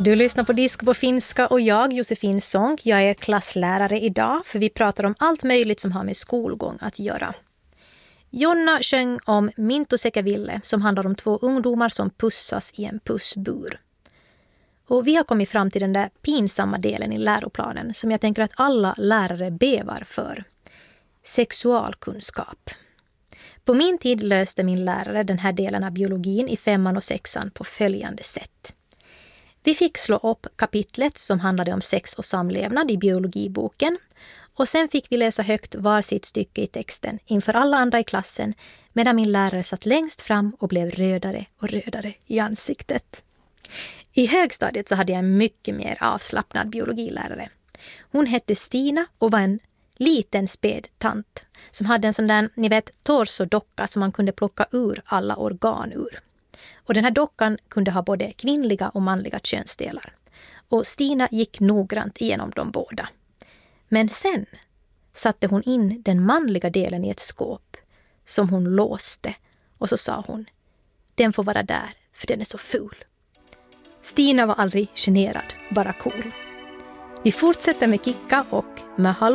Du lyssnar på Disk på finska och jag, Josefin Sonck, jag är klasslärare idag för vi pratar om allt möjligt som har med skolgång att göra. Jonna sjöng om Mintu sekä Ville som handlar om 2 ungdomar som pussas i en pussbur. Och vi har kommit fram till den där pinsamma delen i läroplanen som jag tänker att alla lärare bevar för. Sexualkunskap. På min tid löste min lärare den här delen av biologin i 5:an och 6:an på följande sätt. Vi fick slå upp kapitlet som handlade om sex och samlevnad i biologiboken och sen fick vi läsa högt varsitt stycke i texten inför alla andra i klassen medan min lärare satt längst fram och blev rödare och rödare i ansiktet. I högstadiet så hade jag en mycket mer avslappnad biologilärare. Hon hette Stina och var en liten späd tant som hade en sån där, ni vet, torsodocka som man kunde plocka ur alla organ ur. Och den här dockan kunde ha både kvinnliga och manliga könsdelar. Och Stina gick noggrant igenom dem båda. Men sen satte hon in den manliga delen i ett skåp som hon låste. Och så sa hon, den får vara där för den är så ful. Stina var aldrig generad, bara cool. Vi fortsätter med Kikka och med